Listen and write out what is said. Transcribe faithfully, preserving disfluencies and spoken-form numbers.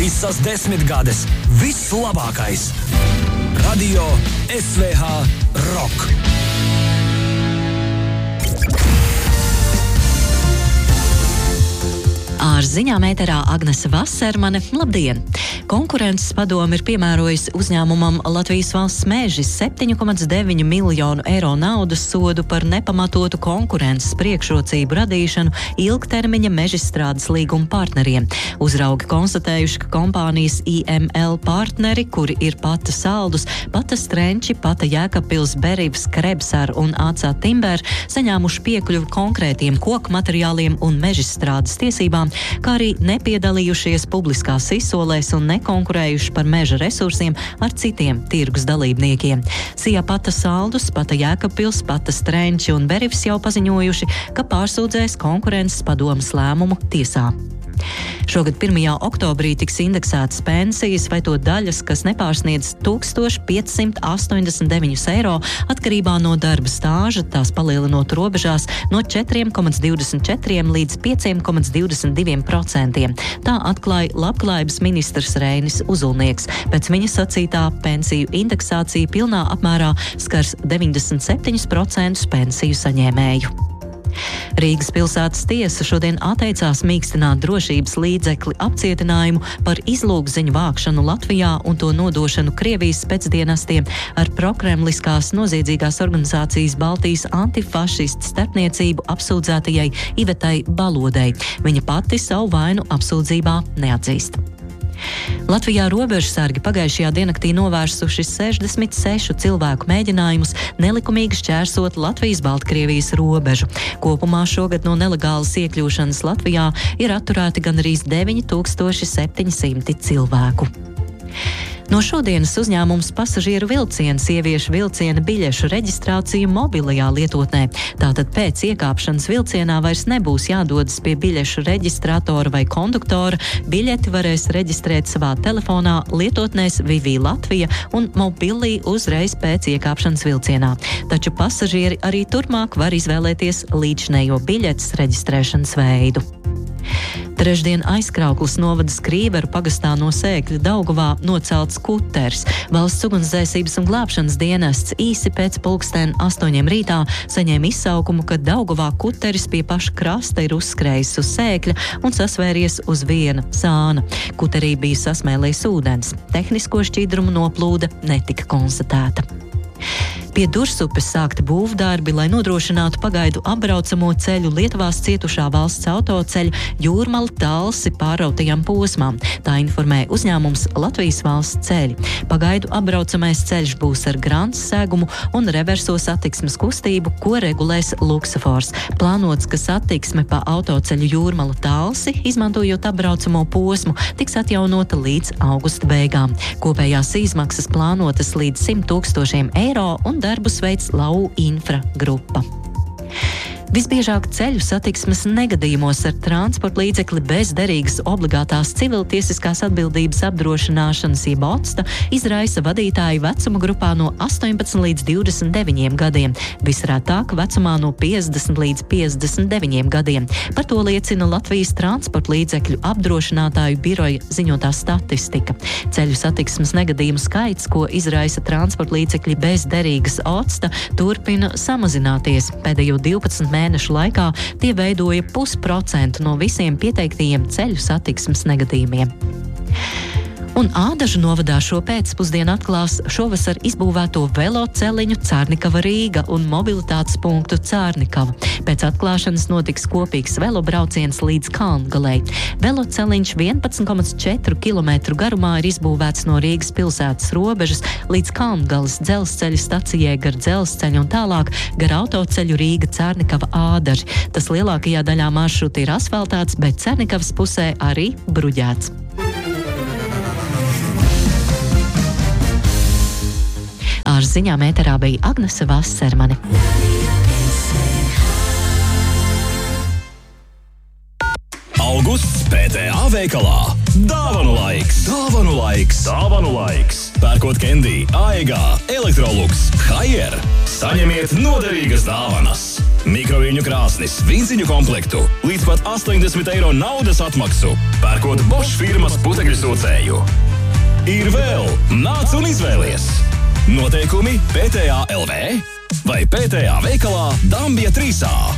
Visas desmitgades viss labākais. Radio S V H Rock. Ar ziņām ēterā Agnese Vasermane. Labdien! Konkurences padome ir piemērojusi uzņēmumam Latvijas Valsts meži septiņu komats deviņu miljonu eiro naudas sodu par nepamatotu konkurences priekšrocību radīšanu ilgtermiņa mežstrādes līguma partneriem. Uzraugi konstatējuši, ka kompānijas I M L partneri, kuri ir Pata Saldus, Pata Strenči, Pata Jēkabpils, Berivs, Krebsar un A C A Timber, saņēmuši piekļuvi konkrētiem koku materiāliem un mežstrādes tiesībām, kā arī nepiedalījušies publiskās izsolēs un nekonkurējuši par meža resursiem ar citiem tirgus dalībniekiem. Sijā Pata Saldus, Pata Jēkabpils, Pata Strenči un Berivs jau paziņojuši, ka pārsūdzēs konkurences padomes lēmumu tiesā. Šogad pirmajā oktobrī tiks indeksētas pensijas vai to daļas, kas nepārsniedz tūkstoš piecsimt astoņdesmit deviņus eiro atkarībā no darba stāža, tās palielinot robežās no četri komats divdesmit četri līdz pieci komats divdesmit divi procenti. Tā atklāja Labklājības ministrs Reinis Uzulnieks. Pēc viņa sacītā pensiju indeksācija pilnā apmērā skars deviņdesmit septiņus procentus pensiju saņēmēju. Rīgas pilsētas tiesa šodien atteicās mīkstināt drošības līdzekli apcietinājumu par izlūkziņu vākšanu Latvijā un to nodošanu Krievijas specdienestiem ar prokremliskās noziedzīgās organizācijas Baltijas antifašistu starpniecību apsūdzētajai Ivetai Balodei. Viņa pati savu vainu apsūdzībā neatzīst. Latvijā robežsargi pagājušajā diennaktī novērsuši sešdesmit sešu cilvēku mēģinājumus nelikumīgi šķērsot Latvijas-Baltkrievijas robežu. Kopumā šogad no nelegālas iekļūšanas Latvijā ir atturēti gandrīz deviņi tūkstoši septiņi simti cilvēku. No šodienas uzņēmums pasažieru vilciens ievieš vilciena biļešu reģistrāciju mobilajā lietotnē. Tātad pēc iekāpšanas vilcienā vairs nebūs jādodas pie biļešu reģistratora vai konduktora. Biļeti varēs reģistrēt savā telefonā lietotnēs Vivi Latvija un Mobilī uzreiz pēc iekāpšanas vilcienā. Taču pasažieri arī turpmāk var izvēlēties līdzinējo biļetes reģistrēšanas veidu. Trešdien Aizkraukles novada Skrīveru pagastā no Sēkļa Daugavā nocelts kuters. Valsts ugunsdzēsības un glābšanas dienests īsi pēc pulksten astoņiem rītā saņēma izsaukumu, ka Daugavā kuteris pie paša krasta ir uzskrējis uz Sēkļa un sasvēries uz viena sāna. Kuterī bija sasmēlējis ūdens. Tehnisko šķidrumu noplūde netika konstatēta. Pie Dursupes sākti būvdarbi, lai nodrošinātu pagaidu apbraucamo ceļu Lietuvās cietušā valsts autoceļa Jūrmala Talsi pārrautajam posmām. Tā informē uzņēmums Latvijas Valsts ceļi. Pagaidu apbraucamais ceļš būs ar grants segumu un reverso satiksmes kustību, ko regulēs luksafors. Plānots, ka satiksme pa autoceļu Jūrmala Talsi, izmantojot apbraucamo posmu, tiks atjaunota līdz augusta beigām. Kopējās izmaksas plānotas līdz simt tūkstošiem eiro un darbus veids Lau Infra grupa. Visbiežāk ceļu satiksmes negadījumos ar transporta līdzekli bez derīgas obligātās civiltiesiskās atbildības apdrošināšanas jeb otsta izraisa vadītāji vecuma grupā no astoņpadsmit līdz divdesmit deviņiem gadiem, visrētāk vecumā no piecdesmit līdz piecdesmit deviņiem gadiem. Par to liecina Latvijas transporta līdzekļu apdrošinātāju biroja ziņotā statistika. Ceļu satiksmes negadījumu skaits, ko izraisa transporta līdzekļi bez derīgas otsta, turpina samazināties. Pēdējo divpadsmit mēnešu laikā tie veidoja pusprocentu no visiem pieteiktajiem ceļu satiksmes negadījumiem. Un Ādažu novadā šo pēcpusdienu atklās šovasar izbūvēto veloceliņu Cārnikava Rīga un mobilitātes punktu Cārnikava. Pēc atklāšanas notiks kopīgs velobrauciens līdz Kalngalei. Veloceliņš vienpadsmit komats četri kilometru garumā ir izbūvēts no Rīgas pilsētas robežas līdz Kalngales dzelzceļa stacijai gar dzelzceļu un tālāk gar autoceļu Rīga Cārnikava Ādaži. Tas lielākajā daļā maršruta ir asfaltāts, bet Cārnikavas pusē arī bruģēts. Ar ziņām ēterā bija Agnese Vasermane. Augusts P T A veikalā. Dāvanu laiks! Dāvanu laiks! Dāvanu laiks! Pērkot Kendī, Aigā, Electrolux, Haier, saņemiet noderīgas dāvanas! Mikroviļņu krāsnis, vinciņu komplektu, līdz pat astoņdesmit eiro naudas atmaksu, pērkot Bosch firmas putekļu sūcēju. Ir vēl, nāc un izvēlies! Noteikumi P T A L V vai P T A veikalā Dambja trīs A.